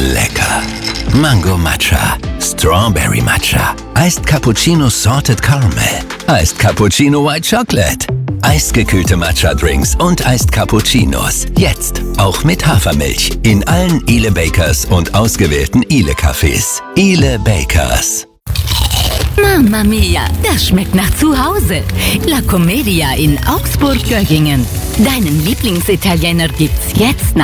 Lecker. Mango Matcha, Strawberry Matcha, Iced Cappuccino Salted Caramel, Iced Cappuccino White Chocolate, eisgekühlte Matcha-Drinks und Iced Cappuccinos. Jetzt auch mit Hafermilch in allen Ile Bakers und ausgewählten Ile-Cafés. Ile Bakers. Mamma mia, das schmeckt nach Zuhause. La Commedia in Augsburg-Göggingen. Deinen Lieblingsitaliener gibt's jetzt nach